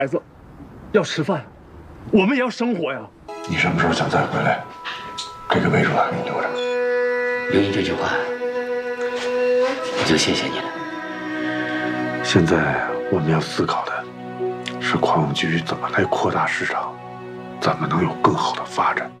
孩子要吃饭，我们也要生活呀。 你什么时候想再回来？这个备注还给你留着。 由于这句话，我就谢谢你了。 现在我们要思考的是矿务局怎么来扩大市场，怎么能有更好的发展。